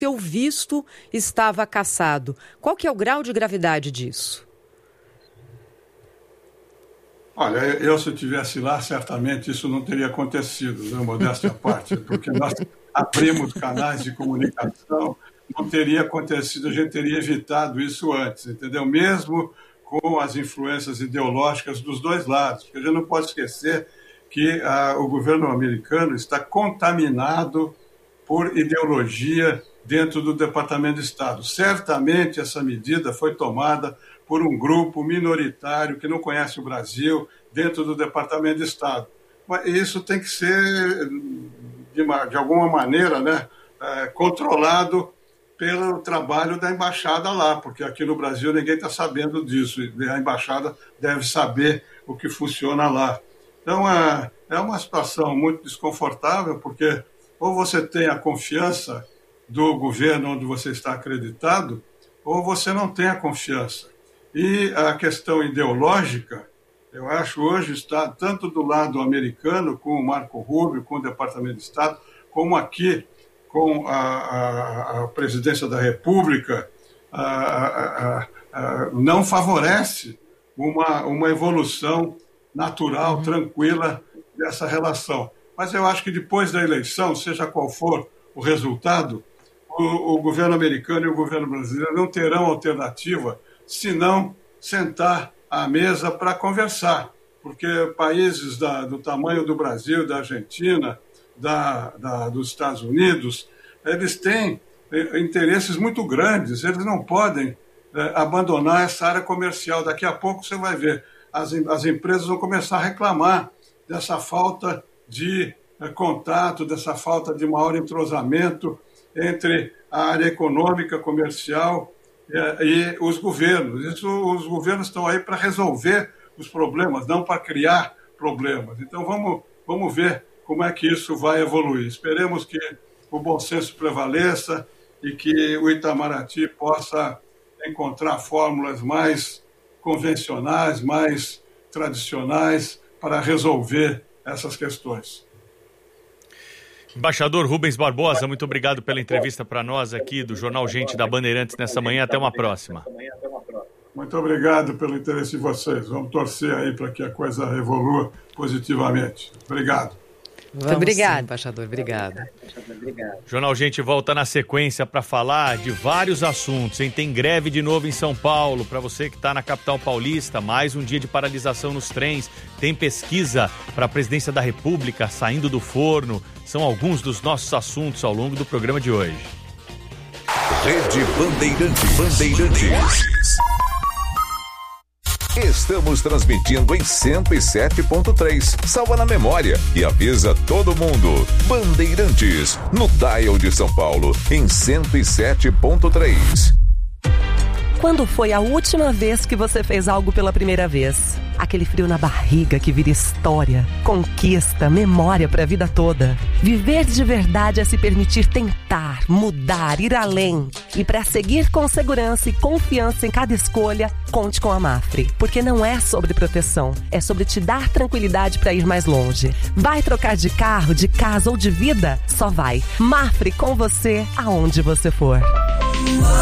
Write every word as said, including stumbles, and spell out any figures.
teu visto estava cassado. Qual que é o grau de gravidade disso? Olha, eu se eu estivesse lá, certamente isso não teria acontecido, né, modéstia à parte, porque nós abrimos canais de comunicação, não teria acontecido, a gente teria evitado isso antes, entendeu? Mesmo com as influências ideológicas dos dois lados, porque a gente não pode esquecer que ah, o governo americano está contaminado por ideologia dentro do Departamento de Estado. Certamente essa medida foi tomada por um grupo minoritário que não conhece o Brasil dentro do Departamento de Estado. Mas isso tem que ser, de, uma, de alguma maneira, né, é, controlado pelo trabalho da embaixada lá, porque aqui no Brasil ninguém está sabendo disso, e a embaixada deve saber o que funciona lá. Então, é, é uma situação muito desconfortável, porque ou você tem a confiança do governo onde você está acreditado, ou você não tem a confiança. E a questão ideológica, eu acho hoje está tanto do lado americano, com o Marco Rubio, com o Departamento de Estado, como aqui com a, a, a Presidência da República, a, a, a, a, não favorece uma, uma evolução natural, uhum. tranquila dessa relação. Mas eu acho que depois da eleição, seja qual for o resultado, o, o governo americano e o governo brasileiro não terão alternativa se não sentar à mesa para conversar, porque países da, do tamanho do Brasil, da Argentina, da, da, dos Estados Unidos, eles têm interesses muito grandes, eles não podem é, abandonar essa área comercial. Daqui a pouco você vai ver, as, as empresas vão começar a reclamar dessa falta de é, contato, dessa falta de maior entrosamento entre a área econômica, comercial é, e os governos. Isso, os governos estão aí para resolver os problemas, não para criar problemas. Então vamos, vamos ver como é que isso vai evoluir. Esperemos que o bom senso prevaleça e que o Itamaraty possa encontrar fórmulas mais convencionais, mais tradicionais para resolver essas questões. Embaixador Rubens Barbosa, muito obrigado pela entrevista para nós aqui do Jornal Gente da Bandeirantes nessa manhã. Até uma próxima. Muito obrigado pelo interesse de vocês. Vamos torcer aí para que a coisa evolua positivamente. Obrigado. Muito obrigado, embaixador. Obrigado. Jornal Gente volta na sequência para falar de vários assuntos, hein? Tem greve de novo em São Paulo, para você que está na capital paulista, mais um dia de paralisação nos trens. Tem pesquisa para a presidência da República saindo do forno. São alguns dos nossos assuntos ao longo do programa de hoje. Rede Bandeirantes. Bandeirantes. Estamos transmitindo em cento e sete ponto três. Salva na memória e avisa todo mundo. Bandeirantes, no dial de São Paulo, em cento e sete ponto três. Quando foi a última vez que você fez algo pela primeira vez? Aquele frio na barriga que vira história, conquista, memória para a vida toda. Viver de verdade é se permitir tentar, mudar, ir além. E para seguir com segurança e confiança em cada escolha, conte com a Mafre. Porque não é sobre proteção, é sobre te dar tranquilidade para ir mais longe. Vai trocar de carro, de casa ou de vida? Só vai. Mafre com você aonde você for.